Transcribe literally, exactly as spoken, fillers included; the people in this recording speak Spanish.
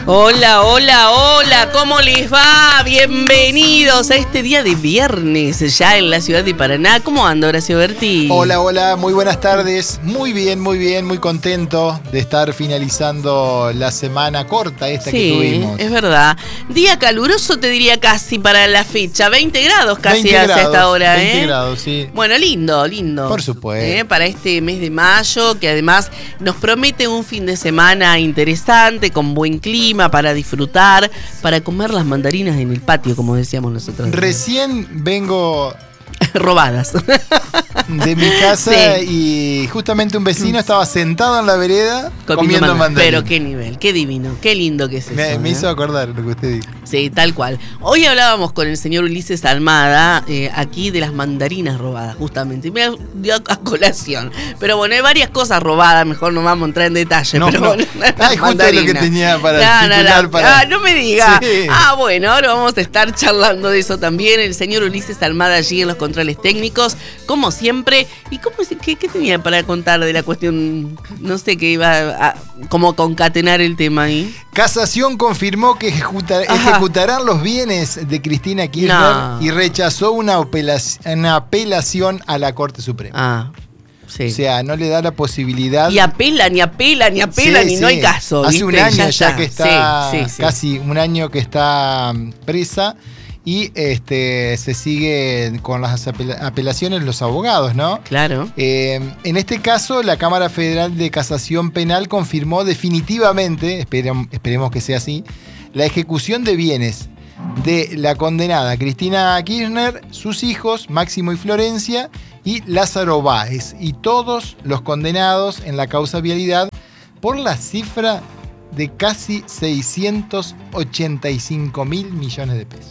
Hola, hola, hola, ¿cómo les va? Bienvenidos a este día de viernes ya en la ciudad de Paraná. ¿Cómo anda, Horacio Berti? Hola, hola, muy buenas tardes. Muy bien, muy bien, muy contento de estar finalizando la semana corta esta sí, que tuvimos. Es verdad. Día caluroso, te diría casi para la fecha. veinte grados casi veinte hace grados, esta hora, veinte ¿eh? grados, sí. Bueno, lindo, lindo. Por supuesto. ¿Eh? Para este mes de mayo, que además nos promete un fin de semana interesante, con buen clima, para disfrutar, para comer las mandarinas en el patio, como decíamos nosotros. Recién vengo robadas de mi casa sí. y justamente un vecino estaba sentado en la vereda comiendo, comiendo mandarinas. Pero qué nivel, qué divino, qué lindo que es eso. Me, me ¿eh? hizo acordar lo que usted dijo. Sí, tal cual. Hoy hablábamos con el señor Ulises Almada, eh, aquí de las mandarinas robadas, justamente. Me dio a colación. Pero bueno, hay varias cosas robadas, mejor no vamos a entrar en detalle. No, pero no. Bueno, Ay, justo es lo que tenía para no, titular no, no. para... Ah, no me diga. Sí. Ah, bueno, ahora vamos a estar charlando de eso también. El señor Ulises Almada allí en los controles técnicos, como siempre. ¿Y cómo, qué, qué tenía para contar de la cuestión? No sé, qué iba a, a como concatenar el tema ahí. Casación confirmó que ejecutar, ejecutarán los bienes de Cristina Kirchner no. y rechazó una apelación, una apelación a la Corte Suprema. Ah, sí. O sea, no le da la posibilidad. Y apelan, y apelan, y apelan, sí, y no sí. hay caso. Hace ¿viste? un año ya, ya que está, sí, sí, sí. casi un año que está presa. Y este se sigue con las apelaciones los abogados, ¿no? Claro. Eh, en este caso, la Cámara Federal de Casación Penal confirmó definitivamente, esperemos, esperemos que sea así, la ejecución de bienes de la condenada Cristina Kirchner, sus hijos, Máximo y Florencia, y Lázaro Báez, y todos los condenados en la causa Vialidad por la cifra de casi seiscientos ochenta y cinco mil millones de pesos.